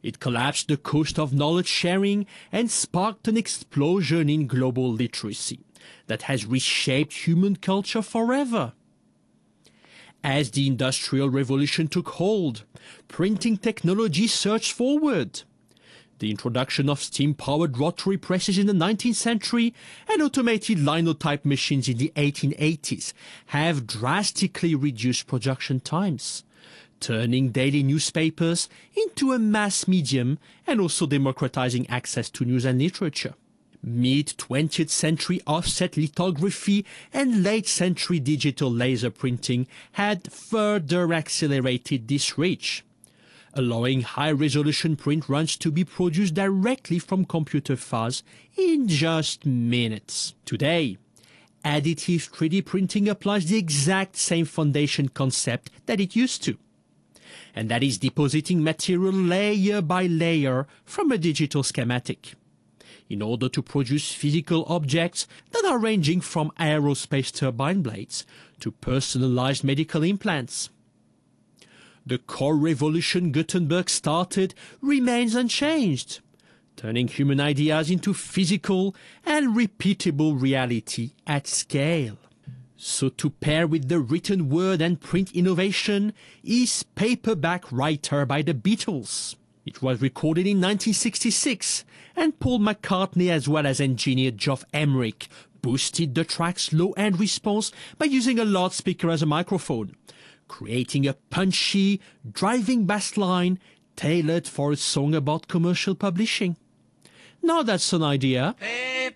It collapsed the cost of knowledge sharing and sparked an explosion in global literacy that has reshaped human culture forever. As the Industrial Revolution took hold, printing technology surged forward. The introduction of steam-powered rotary presses in the 19th century and automated linotype machines in the 1880s have drastically reduced production times, turning daily newspapers into a mass medium and also democratizing access to news and literature. Mid-20th century offset lithography and late-century digital laser printing had further accelerated this reach, allowing high-resolution print runs to be produced directly from computer files in just minutes. Today, additive 3D printing applies the exact same foundation concept that it used to, and that is depositing material layer by layer from a digital schematic, in order to produce physical objects that are ranging from aerospace turbine blades to personalized medical implants. The core revolution Gutenberg started remains unchanged, turning human ideas into physical and repeatable reality at scale. So to pair with the written word and print innovation is Paperback Writer by the Beatles. It was recorded in 1966, and Paul McCartney as well as engineer Geoff Emerick boosted the track's low-end response by using a loudspeaker as a microphone, creating a punchy, driving bass line tailored for a song about commercial publishing. Now that's an idea.